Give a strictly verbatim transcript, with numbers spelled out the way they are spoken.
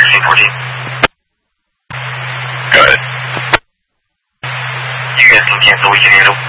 C fourteen. Good. U S cancel, we can handle.